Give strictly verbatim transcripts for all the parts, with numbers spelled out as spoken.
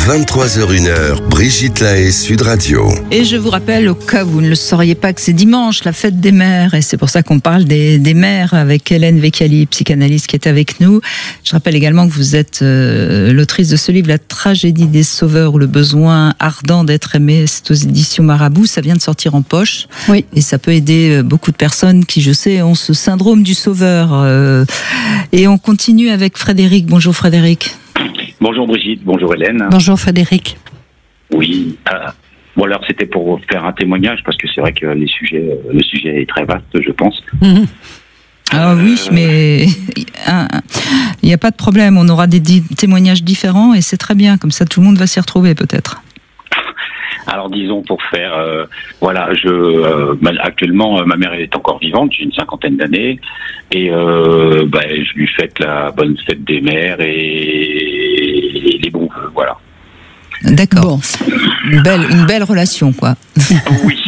vingt-trois heures une, Brigitte Lahaie, Sud Radio. Et je vous rappelle, au cas où vous ne le sauriez pas, que c'est dimanche, la fête des mères, et c'est pour ça qu'on parle des, des mères avec Hélène Vecchiali, psychanalyste qui est avec nous. Je rappelle également que vous êtes euh, l'autrice de ce livre, La tragédie des sauveurs ou le besoin ardent d'être aimé. C'est aux éditions Marabout, ça vient de sortir en poche. Oui. Et ça peut aider beaucoup de personnes qui, je sais, ont ce syndrome du sauveur. Euh, et on continue avec Frédéric. Bonjour Frédéric. Bonjour Brigitte, bonjour Hélène. Bonjour Frédéric. Oui, euh, bon alors c'était pour faire un témoignage parce que c'est vrai que les sujets, le sujet est très vaste, je pense. Mmh. Ah euh, oui, mais il n'y a pas de problème, on aura des di- témoignages différents et c'est très bien, comme ça tout le monde va s'y retrouver peut-être. Alors disons pour faire, euh, voilà, je euh, actuellement ma mère est encore vivante, j'ai une cinquantaine d'années et euh, bah, je lui fête la bonne fête des mères et, et les bons vœux, voilà. D'accord. Bon. Une belle, une belle relation, quoi. Oui.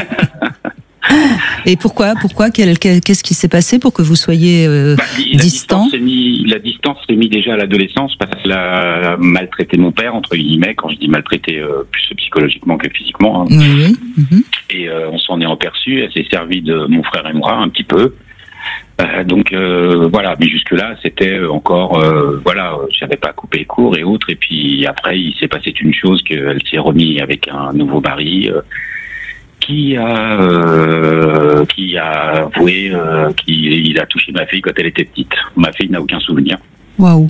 Et pourquoi, pourquoi quel, quel, qu'est-ce qui s'est passé pour que vous soyez euh, bah, la distant distance mis, La distance s'est mise déjà à l'adolescence parce qu'elle a maltraité mon père, entre guillemets, quand je dis maltraité, euh, plus psychologiquement que physiquement. Hein. Oui, oui. Mm-hmm. Et euh, on s'en est aperçu, elle s'est servie de mon frère et moi un petit peu. Euh, donc euh, voilà, mais jusque-là, c'était encore, euh, voilà, je savais pas couper court et autres. Et puis après, il s'est passé une chose, qu'elle s'est remise avec un nouveau mari. Euh, qui a euh, qui a avoué euh, qu'il a touché ma fille quand elle était petite. Ma fille n'a aucun souvenir. Waouh.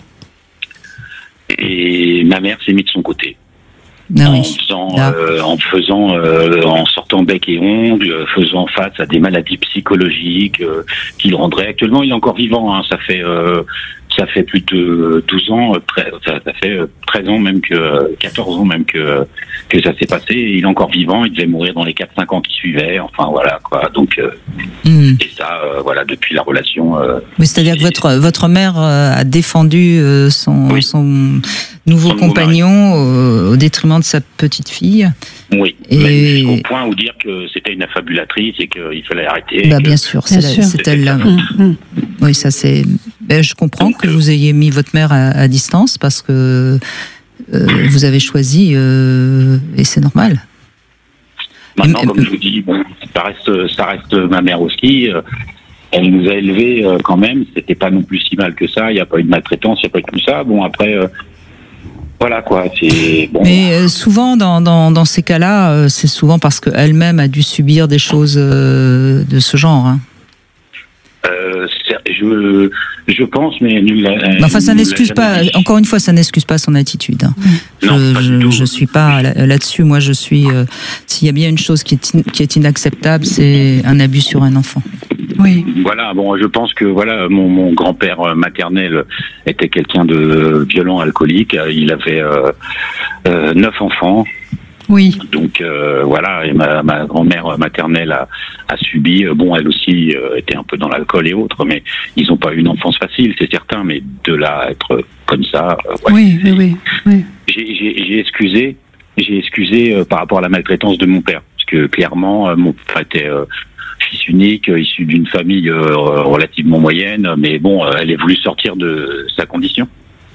Et ma mère s'est mise de son côté. Ah en, oui. faisant, euh, en faisant, euh, en sortant bec et ongles, faisant face à des maladies psychologiques euh, qui le rendraient. Actuellement, il est encore vivant. Hein, ça fait euh, ça fait plus de douze ans, ça, ça fait treize ans même que quatorze ans même que que ça s'est passé. Et il est encore vivant. Il devait mourir dans les quatre cinq ans qui suivaient. Enfin voilà quoi. Donc euh, mmh. et ça, euh, voilà, depuis la relation. Euh, oui, c'est-à-dire que votre votre mère a défendu son oui. son nouveau son compagnon nouveau au détriment de sa petite fille. Oui, et... mais jusqu'au point où dire que c'était une affabulatrice et qu'il fallait arrêter. Bah, que... bien sûr, c'est, bien la, sûr. c'est elle là. Mmh. Oui, ça c'est. Ben, je comprends Donc, que euh... vous ayez mis votre mère à, à distance parce que euh, vous avez choisi euh, et c'est normal. Maintenant, et... comme je vous dis, bon, ça reste, ça reste ma mère aussi. Euh, elle nous a élevés euh, quand même. C'était pas non plus si mal que ça. Il n'y a pas eu de maltraitance, il n'y a pas eu tout ça. Bon après. Euh, Voilà quoi, c'est bon. Mais souvent dans, dans, dans ces cas-là, c'est souvent parce qu'elle-même a dû subir des choses de ce genre. Hein. Euh, je, je pense, mais... mais enfin, ça n'excuse pas, dit. Encore une fois, ça n'excuse pas son attitude. Hein. Non, je, pas je, du tout. je suis pas là, là-dessus. Moi, je suis... Euh, s'il y a bien une chose qui est, in, qui est inacceptable, c'est un abus sur un enfant. Oui. Voilà, bon, je pense que voilà, mon, mon grand-père maternel était quelqu'un de violent, alcoolique. Il avait euh, euh, neuf enfants. Oui. Donc euh, voilà, et ma, ma grand-mère maternelle a, a subi. Bon, elle aussi euh, était un peu dans l'alcool et autres, mais ils n'ont pas eu une enfance facile, c'est certain. Mais de là à être comme ça, euh, ouais, oui, oui, oui, oui. J'ai, j'ai, j'ai excusé, j'ai excusé euh, par rapport à la maltraitance de mon père, parce que clairement, euh, mon père était euh, fils unique, euh, issu d'une famille euh, relativement moyenne, mais bon, euh, elle a voulu sortir de sa condition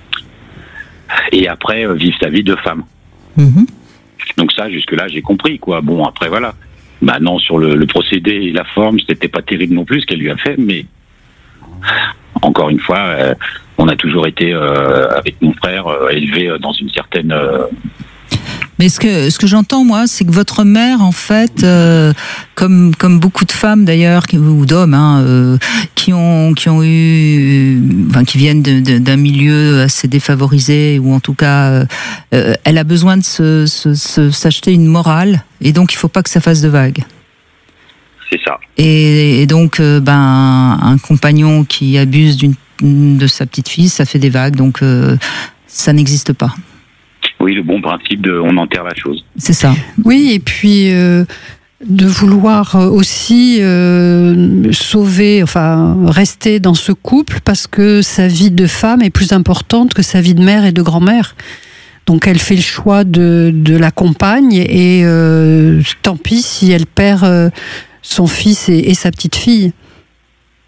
et après euh, vivre sa vie de femme. Mmh. Donc ça, jusque-là, j'ai compris, quoi. Bon, après, voilà. Maintenant, sur le, le procédé et la forme, c'était pas terrible non plus ce qu'elle lui a fait, mais encore une fois, euh, on a toujours été, euh, avec mon frère, euh, élevés dans une certaine... Euh, Mais ce que, ce que j'entends, moi, c'est que votre mère, en fait, euh, comme, comme beaucoup de femmes d'ailleurs, ou d'hommes, hein, euh, qui, ont, qui ont eu, enfin, qui viennent de, de, d'un milieu assez défavorisé, ou en tout cas, euh, elle a besoin de se, se, se, s'acheter une morale, et donc il ne faut pas que ça fasse de vagues. C'est ça. Et, et donc, euh, ben, un compagnon qui abuse d'une, de sa petite fille, ça fait des vagues, donc euh, ça n'existe pas. Oui, le bon principe de on enterre la chose. C'est ça. Oui, et puis euh, de vouloir aussi euh, sauver, enfin rester dans ce couple parce que sa vie de femme est plus importante que sa vie de mère et de grand-mère. Donc elle fait le choix de, de la compagne et euh, tant pis si elle perd euh, son fils et, et sa petite fille.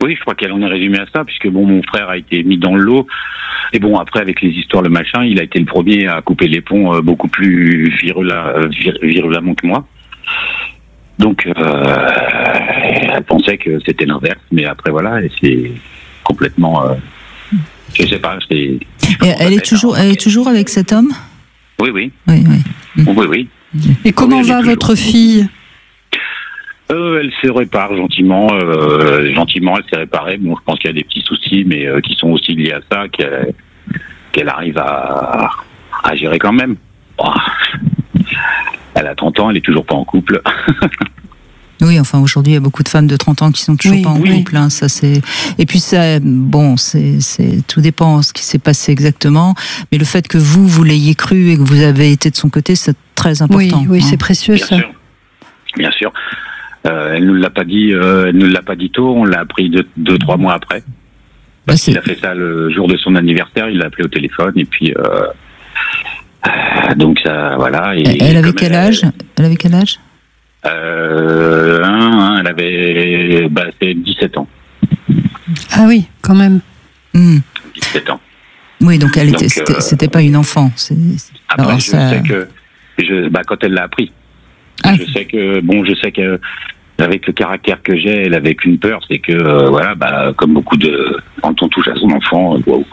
Oui, je crois qu'elle en est résumée à ça, puisque bon, mon frère a été mis dans le lot. Et bon, après, avec les histoires, le machin, il a été le premier à couper les ponts euh, beaucoup plus virula, vir, virulemment que moi. Donc, euh, elle pensait que c'était l'inverse, mais après, voilà, et c'est complètement... Euh, je sais pas, c'est... Et elle est toujours, elle est toujours avec cet homme ? Oui, oui. Oui, oui. Oui, oui. Et comment oui, va votre fille ? Euh, elle se répare gentiment, euh, gentiment elle s'est réparée. Bon, je pense qu'il y a des petits soucis, mais euh, qui sont aussi liés à ça, qu'elle, qu'elle arrive à, à gérer quand même. Oh. Elle a trente ans, elle est toujours pas en couple. Oui, enfin aujourd'hui il y a beaucoup de femmes de trente ans qui sont toujours oui, pas en oui. couple. Hein, ça c'est. Et puis ça, bon, c'est, c'est tout dépend de ce qui s'est passé exactement. Mais le fait que vous vous l'ayez cru et que vous avez été de son côté, c'est très important. Oui, oui, hein. c'est précieux Bien ça. sûr, bien sûr. Euh, elle nous l'a pas dit, euh, elle nous l'a pas dit tôt. On l'a appris deux, deux, trois mois après. Bah, c'est... Il a fait ça le jour de son anniversaire. Il l'a appelé au téléphone et puis euh, euh, donc ça, voilà. Et, elle avait comme quel elle, âge Elle avait quel âge euh, un, un, Elle avait, bah, c'est dix-sept ans. Ah oui, quand même. hmm. dix-sept ans. Oui, donc elle était, Donc, c'était, euh, c'était pas une enfant. C'est... Après, Alors, je ça... sais que, je, bah, quand elle l'a appris, Ah. je sais que, bon, je sais que, avec le caractère que j'ai, elle avait qu'une peur, c'est que, euh, voilà, bah, comme beaucoup de, quand on touche à son enfant, waouh.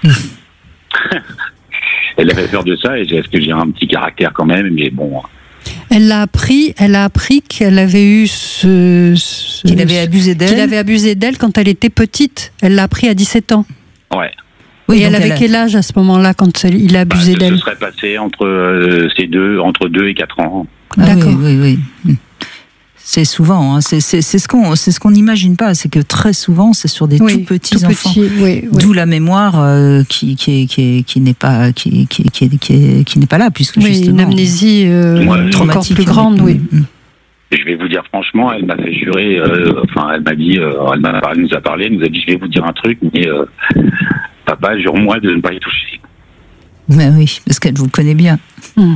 Elle avait peur de ça, et est-ce que j'ai un petit caractère quand même, mais bon. Elle l'a appris, elle a appris qu'elle avait eu ce, ce Qu'il avait abusé d'elle. qu'il avait abusé d'elle quand elle était petite. Elle l'a appris à dix-sept ans. Ouais. Oui, Et donc elle avait a- quel âge à ce moment-là quand elle- il a Bah, abusé ce d'elle? se serait passé entre euh, ces deux, entre deux et quatre ans. Ah D'accord. oui, oui, oui. C'est souvent, hein, c'est, c'est, c'est ce qu'on, c'est ce qu'on n'imagine pas, c'est que très souvent, c'est sur des Oui, tout petits tout enfants. petit, oui, oui. D'où la mémoire euh, qui, qui, est, qui, est, qui n'est pas, qui, qui, qui, est- qui, est- qui n'est pas là, puisque Oui, justement. une amnésie euh, Ouais, encore traumatique, plus grande, oui. Mm, mm. Je vais vous dire franchement, elle m'a fait jurer, euh, enfin, elle m'a dit, euh, elle, m'a, elle nous a parlé, elle nous a dit, je vais vous dire un truc, mais euh, papa, jure-moi de ne pas y toucher. Ben oui, parce qu'elle vous connaît bien. Mm.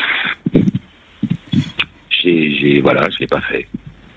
J'ai, j'ai, voilà, je l'ai pas fait.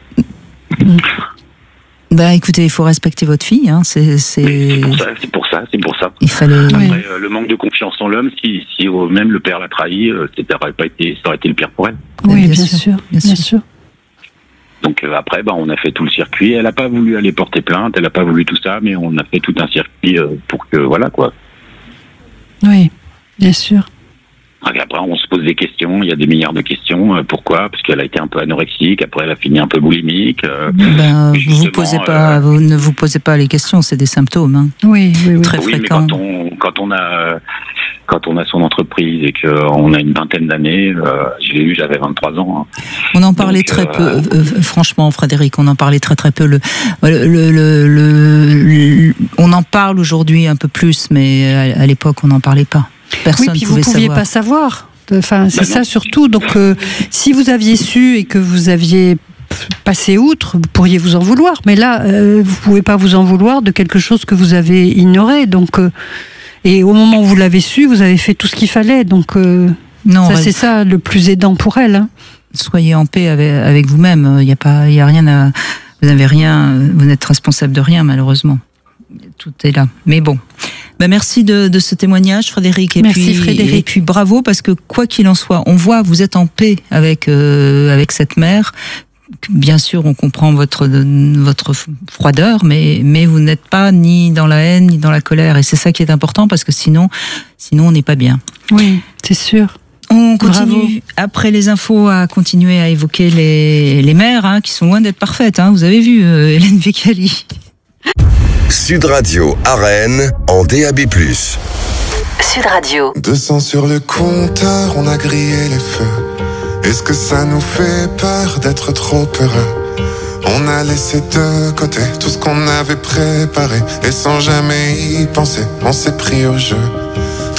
Ben écoutez, il faut respecter votre fille, hein, c'est, c'est... C'est pour ça, c'est pour ça, c'est pour ça. Il fallait. Oui. Après, euh, le manque de confiance en l'homme, si, si euh, même le père l'a trahi, euh, ça aurait pas été, ça aurait été le pire pour elle. Oui, bien bien, sûr, sûr, bien bien sûr. sûr. Donc euh, après, bah, on a fait tout le circuit. Elle n'a pas voulu aller porter plainte, elle n'a pas voulu tout ça, mais on a fait tout un circuit euh, pour que, voilà quoi. Oui, bien sûr. Et après, on se pose des questions. Il y a des milliards de questions. Euh, pourquoi ? Parce qu'elle a été un peu anorexique. Après, elle a fini un peu boulimique. Euh, Ben, justement, vous posez pas, euh, vous ne vous posez pas les questions, c'est des symptômes. Hein. Oui, oui, oui. Très oui, mais fréquent. quand on quand on a quand on a son entreprise et qu'on a une vingtaine d'années, euh, je l'ai eu, j'avais vingt-trois ans. Hein. On en parlait Donc, très euh, peu, euh, euh, franchement, Frédéric, on en parlait très très peu. Le, le, le, le- le- on en parle aujourd'hui un peu plus, mais à, à l'époque, on n'en parlait pas. Personne Oui, puis vous pouvait pouviez savoir. pas savoir. Enfin, c'est Bah ça non. surtout. Donc, euh, si vous aviez su et que vous aviez passé outre, vous pourriez vous en vouloir. Mais là, euh, vous pouvez pas vous en vouloir de quelque chose que vous avez ignoré. Donc, euh, et au moment où vous l'avez su, vous avez fait tout ce qu'il fallait. Donc, euh, Non, ça, reste- c'est ça le plus aidant pour elle. Hein. soyez en paix avec, avec vous-même. Il y a pas, il y a rien à, vous n'avez rien, vous n'êtes responsable de rien malheureusement. Tout est là. Mais bon. Ben merci de, de ce témoignage, Frédéric. Et Merci, puis, Frédéric. Et puis bravo, parce que quoi qu'il en soit, on voit, vous êtes en paix avec euh, avec cette mère. Bien sûr, on comprend votre votre froideur, mais mais vous n'êtes pas ni dans la haine ni dans la colère. Et c'est ça qui est important, parce que sinon sinon on n'est pas bien. Oui, c'est sûr. On continue, Bravo. après les infos, à continuer à évoquer les, les mères, hein, qui sont loin d'être parfaites. Hein. Vous avez vu, euh, Hélène Vécali. Sud Radio à Rennes en D A B plus. Sud Radio. deux cents sur le compteur, on a grillé les feux. Est-ce que ça nous fait peur d'être trop heureux? On a laissé de côté tout ce qu'on avait préparé, et sans jamais y penser, on s'est pris au jeu.